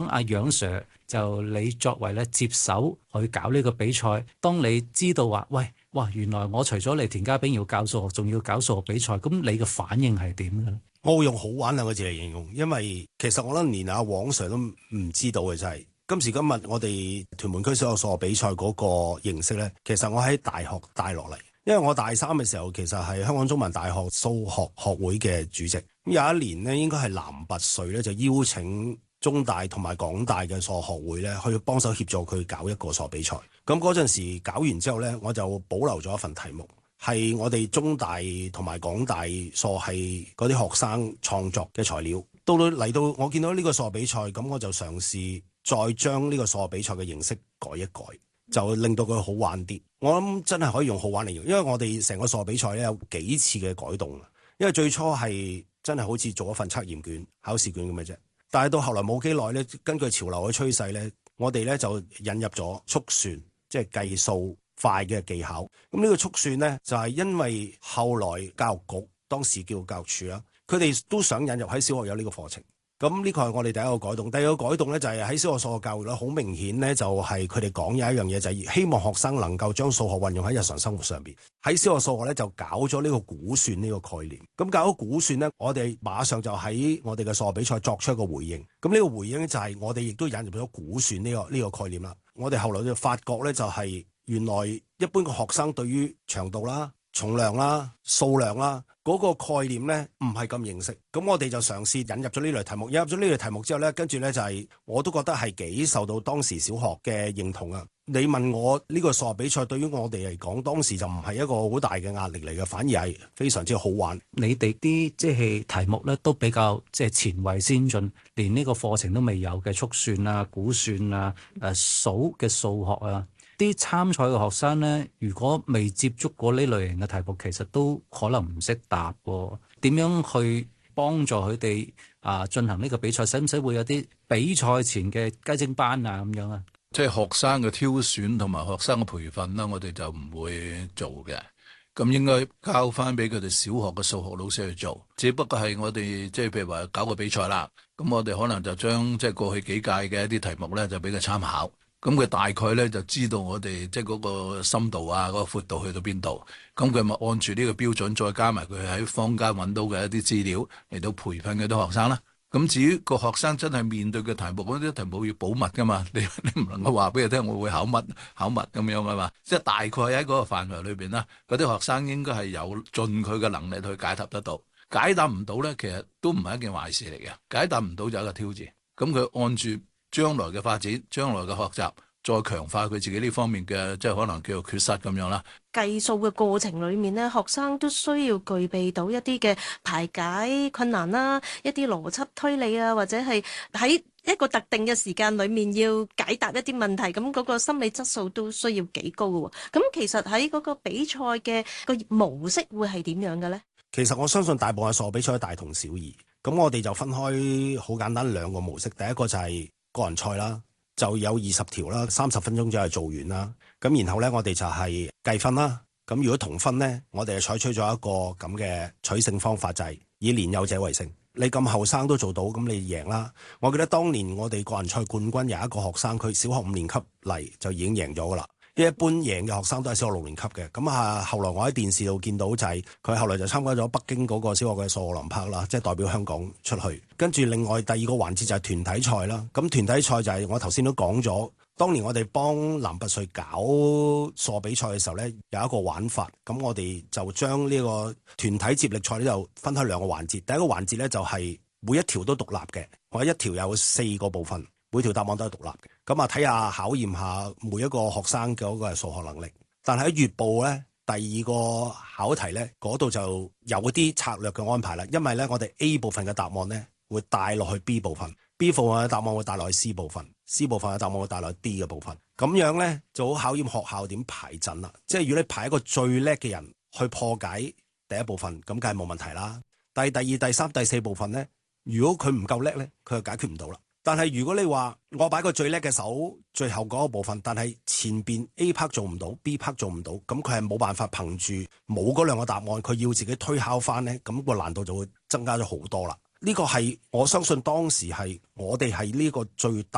阿楊 Sir 就你作為咧接手去搞呢個比賽，當你知道話喂，哇，原來我除咗嚟田家炳要教數學，仲要搞數學比賽，咁你嘅反應係點嘅？ 我會用好玩兩個字嚟形容，因為其實我覺得連阿黃 Sir 都唔知道嘅就係今時今日我哋屯門區小學數學比賽嗰個形式咧，其實我喺大學帶落嚟，因為我大三嘅時候其實係香港中文大學數學學會嘅主席，有一年呢，應該係南拔萃咧就邀請中大同埋港大嘅數學學會咧去幫手協助佢搞一個數學比賽。咁嗰陣時搞完之後咧，我就保留咗一份題目，係我哋中大同埋港大數學系嗰啲學生創作嘅材料。到嚟到我見到呢個數學比賽，咁我就嘗試再將呢個數學比賽嘅形式改一改，就令到佢好玩啲。我諗真係可以用好玩嚟用，因為我哋成個數學比賽咧有幾次嘅改動。因為最初係真係好似做一份測驗卷、考試卷咁嘅啫。但係到後來冇幾耐咧，根據潮流嘅趨勢咧，我哋咧就引入咗速算，即係計數快嘅技巧。咁呢個速算咧就係因為後來教育局當時叫教育署啦，佢哋都想引入喺小學有呢個課程。咁呢個係我哋第一個改動。第二個改動咧就係喺小學數學教育咧，好明顯咧就係佢哋講有一樣嘢，就係希望學生能夠將數學運用喺日常生活上邊。喺小學數學咧就搞咗呢個估算呢個概念。咁搞咗估算咧，我哋馬上就喺我哋嘅數學比賽作出一個回應。咁呢個回應就係我哋亦都引入咗估算呢個概念啦。我哋後來就發覺咧，就係原來一般嘅學生對於長度啦、重量啦、數量啦嗰個概念咧唔係咁認識，咁我哋就嘗試引入咗呢類題目。引入咗呢類題目之後咧，跟住咧就係我都覺得係幾受到當時小學嘅認同啊！你問我呢個數學比賽對於我哋嚟講，當時就唔係一個好大嘅壓力嚟嘅，反而係非常之好玩。 你哋啲即係題目咧都比較即係前衛先進，連呢個課程都未有嘅速算啊、估算啊、數嘅數學啊。啲參賽嘅學生呢，如果未接觸過呢類型嘅題目，其實都可能唔識答喎。點樣去幫助佢哋進行呢個比賽？使唔使會有啲比賽前嘅雞精班啊咁樣啊？ 即係學生嘅挑選同埋學生嘅培訓啦，我哋就唔會做嘅。咁應該交翻俾佢哋小學嘅數學老師去做。只不過係我哋即係譬如話搞個比賽啦，咁我哋可能就將即係過去幾屆嘅一啲題目咧，就俾佢參考。咁佢大概咧就知道我哋即係嗰個深度啊，嗰個闊度去到邊度，咁佢咪按住呢個標準，再加埋佢喺坊間揾到嘅一啲資料嚟到培訓嗰啲學生啦。咁至於個學生真係面對嘅題目，嗰啲題目要保密噶嘛，你唔能夠話俾佢聽我會考乜咁樣噶嘛。即係大概喺嗰個範圍裏邊啦，嗰啲學生應該係有盡佢嘅能力去解答得到。解答唔到咧，其實都唔係一件壞事嚟嘅。解答唔到就係一個挑戰。咁佢按住將來嘅發展、將來嘅學習，再強化佢自己呢方面嘅，即係可能叫做缺失咁樣啦。 計數嘅過程裏面呢，學生都需要具備到一啲嘅排解困難啦，一啲邏輯推理啊，或者係喺一個特定嘅時間裏面要解答一啲問題，咁嗰個心理質素都需要幾高嘅。咁其實喺嗰個比賽嘅個模式會係點樣嘅呢？ 其實我相信大部分數學比賽大同小異。咁我哋就分開好簡單兩個模式。第一個就係個人賽啦，就有20條啦，30分鐘就係做完啦。咁然後呢，我哋就係計分啦。咁如果同分呢，我哋係採取咗一個咁嘅取勝方法，就係以年幼者為勝。你咁後生都做到，咁你贏啦。我記得當年我哋個人賽冠軍有一個學生，佢小學5年級嚟就已經贏咗噶啦。一般贏嘅學生都係小學6年級嘅。咁後來我喺電視度見到就係佢後來就參加咗北京嗰個小學嘅數學奧林匹克啦，即係代表香港出去。跟住另外第二個環節就係團體賽啦。咁團體賽就係我頭先都講咗，當年我哋幫南拔萃搞數學比賽嘅時候呢，有一個玩法。咁我哋就將呢個團體接力賽呢就分開兩個環節。第一個環節呢，就係每一條都獨立嘅，我一條有4個部分。每條答案都係獨立嘅，咁睇下考驗下每一個學生嘅嗰個數學能力。但係喺乙部咧，第二個考題咧，嗰度就有啲策略嘅安排啦。因為咧，我哋 A 部分嘅答案咧會帶落去 B 部分，B 部分嘅答案會帶落去 C 部分，C 部分嘅答案會帶落去 D 嘅部分。咁樣咧就好考驗學校點排陣啦。即係如果你排一個最叻嘅人去破解第一部分，咁梗係冇問題啦。但係第2、第3、第4部分咧，如果佢唔夠叻咧，佢就解決唔到啦。但係如果你話我擺個最叻嘅手最後嗰個部分，但係前邊 A part 做唔到 B part 做唔到，咁佢係冇辦法憑住冇嗰兩個答案，佢要自己推敲翻呢，咁個難度就會增加咗好多啦。呢個係我相信當時係我哋係呢個最突